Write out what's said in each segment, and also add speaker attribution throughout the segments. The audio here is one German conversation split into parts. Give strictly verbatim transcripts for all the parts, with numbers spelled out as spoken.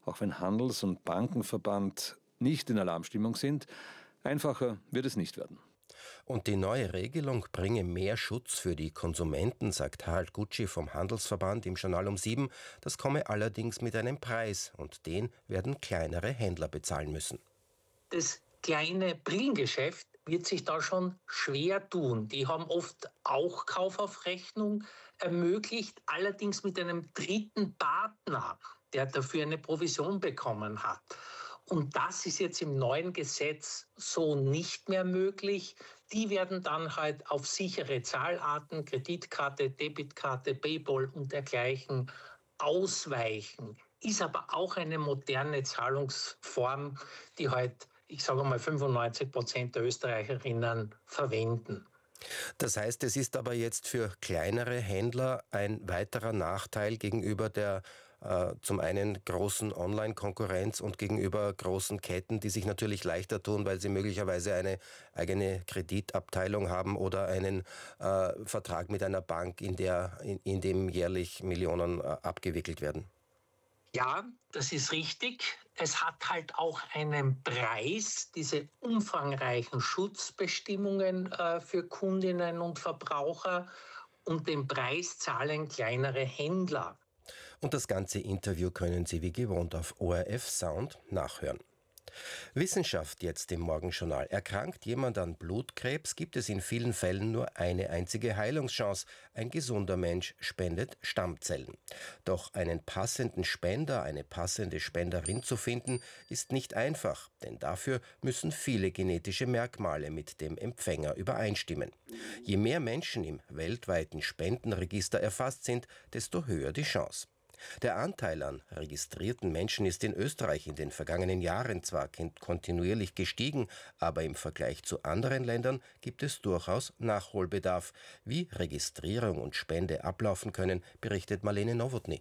Speaker 1: auch wenn Handels- und Bankenverband nicht in Alarmstimmung sind. Einfacher wird es nicht werden.
Speaker 2: Und die neue Regelung bringe mehr Schutz für die Konsumenten, sagt Harald Gutschi vom Handelsverband im Journal um sieben. Das komme allerdings mit einem Preis und den werden kleinere Händler bezahlen müssen.
Speaker 3: Das kleine Brillengeschäft wird sich da schon schwer tun. Die haben oft auch Kauf auf Rechnung ermöglicht, allerdings mit einem dritten Partner, der dafür eine Provision bekommen hat. Und das ist jetzt im neuen Gesetz so nicht mehr möglich. Die werden dann halt auf sichere Zahlarten, Kreditkarte, Debitkarte, PayPal und dergleichen ausweichen. Ist aber auch eine moderne Zahlungsform, die halt, ich sage mal, fünfundneunzig Prozent der Österreicherinnen verwenden.
Speaker 2: Das heißt, es ist aber jetzt für kleinere Händler ein weiterer Nachteil gegenüber der äh, zum einen großen Online-Konkurrenz und gegenüber großen Ketten, die sich natürlich leichter tun, weil sie möglicherweise eine eigene Kreditabteilung haben oder einen äh, Vertrag mit einer Bank, in, der, in, in dem jährlich Millionen äh, abgewickelt werden.
Speaker 3: Ja, das ist richtig. Es hat halt auch einen Preis, diese umfangreichen Schutzbestimmungen äh, für Kundinnen und Verbraucher. Und den Preis zahlen kleinere Händler.
Speaker 2: Und das ganze Interview können Sie wie gewohnt auf O R F Sound nachhören. Wissenschaft jetzt im Morgenjournal. Erkrankt jemand an Blutkrebs, gibt es in vielen Fällen nur eine einzige Heilungschance. Ein gesunder Mensch spendet Stammzellen. Doch einen passenden Spender, eine passende Spenderin zu finden, ist nicht einfach, denn dafür müssen viele genetische Merkmale mit dem Empfänger übereinstimmen. Je mehr Menschen im weltweiten Spendenregister erfasst sind, desto höher die Chance. Der Anteil an registrierten Menschen ist in Österreich in den vergangenen Jahren zwar kontinuierlich gestiegen, aber im Vergleich zu anderen Ländern gibt es durchaus Nachholbedarf. Wie Registrierung und Spende ablaufen können, berichtet Marlene Nowotny.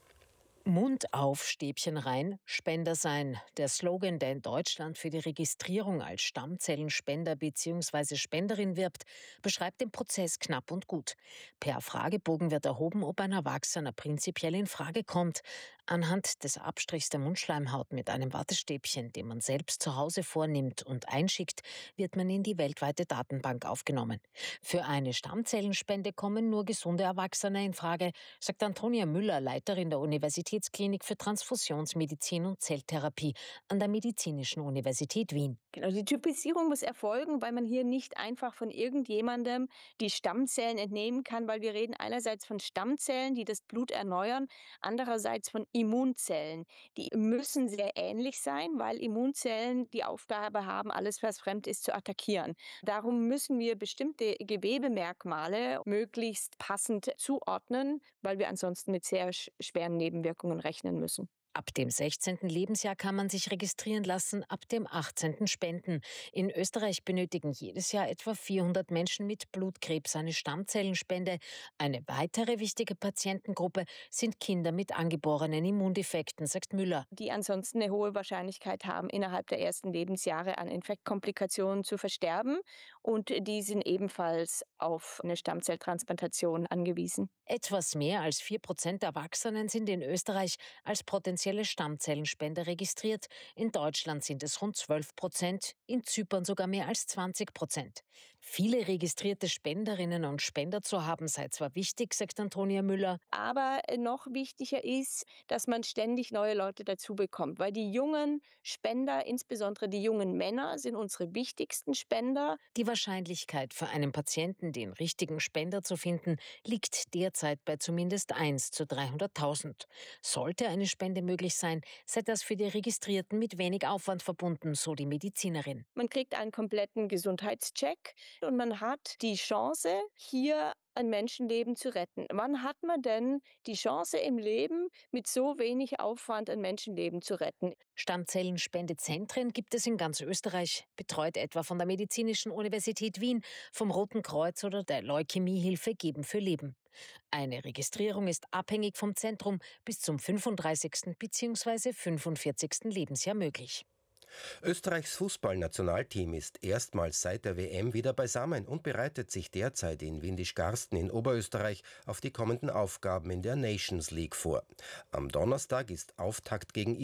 Speaker 4: Mund auf, Stäbchen rein, Spender sein. Der Slogan, der in Deutschland für die Registrierung als Stammzellenspender bzw. Spenderin wirbt, beschreibt den Prozess knapp und gut. Per Fragebogen wird erhoben, ob ein Erwachsener prinzipiell in Frage kommt. Anhand des Abstrichs der Mundschleimhaut mit einem Wattestäbchen, den man selbst zu Hause vornimmt und einschickt, wird man in die weltweite Datenbank aufgenommen. Für eine Stammzellenspende kommen nur gesunde Erwachsene in Frage, sagt Antonia Müller, Leiterin der Universität Klinik für Transfusionsmedizin und Zelltherapie an der Medizinischen Universität Wien.
Speaker 5: Genau, die Typisierung muss erfolgen, weil man hier nicht einfach von irgendjemandem die Stammzellen entnehmen kann, weil wir reden einerseits von Stammzellen, die das Blut erneuern, andererseits von Immunzellen. Die müssen sehr ähnlich sein, weil Immunzellen die Aufgabe haben, alles, was fremd ist, zu attackieren. Darum müssen wir bestimmte Gewebemerkmale möglichst passend zuordnen, weil wir ansonsten mit sehr schweren Nebenwirkungen rechnen müssen.
Speaker 4: Ab dem sechzehnten Lebensjahr kann man sich registrieren lassen, ab dem achtzehnten spenden. In Österreich benötigen jedes Jahr etwa vierhundert Menschen mit Blutkrebs eine Stammzellenspende. Eine weitere wichtige Patientengruppe sind Kinder mit angeborenen Immundefekten, sagt Müller.
Speaker 5: Die ansonsten eine hohe Wahrscheinlichkeit haben, innerhalb der ersten Lebensjahre an Infektkomplikationen zu versterben. Und die sind ebenfalls auf eine Stammzelltransplantation angewiesen.
Speaker 4: Etwas mehr als vier Prozent der Erwachsenen sind in Österreich als potenzielle Stammzellenspender registriert. In Deutschland sind es rund zwölf Prozent, in Zypern sogar mehr als zwanzig Prozent. Viele registrierte Spenderinnen und Spender zu haben, sei zwar wichtig, sagt Antonia Müller.
Speaker 5: Aber noch wichtiger ist, dass man ständig neue Leute dazu bekommt, weil die jungen Spender, insbesondere die jungen Männer, sind unsere wichtigsten Spender.
Speaker 4: Die Wahrscheinlichkeit für einen Patienten, den richtigen Spender zu finden, liegt derzeit bei zumindest eins zu dreihunderttausend. Sollte eine Spende möglich sein, sei das für die Registrierten mit wenig Aufwand verbunden, so die Medizinerin.
Speaker 5: Man kriegt einen kompletten Gesundheitscheck und man hat die Chance, hier ein Menschenleben zu retten. Wann hat man denn die Chance im Leben, mit so wenig Aufwand ein Menschenleben zu retten?
Speaker 4: Stammzellenspendezentren gibt es in ganz Österreich, betreut etwa von der Medizinischen Universität Wien, vom Roten Kreuz oder der Leukämiehilfe Geben für Leben. Eine Registrierung ist abhängig vom Zentrum bis zum fünfunddreißigsten bzw. fünfundvierzigsten Lebensjahr möglich.
Speaker 2: Österreichs Fußballnationalteam ist erstmals seit der W M wieder beisammen und bereitet sich derzeit in Windischgarsten in Oberösterreich auf die kommenden Aufgaben in der Nations League vor. Am Donnerstag ist Auftakt gegen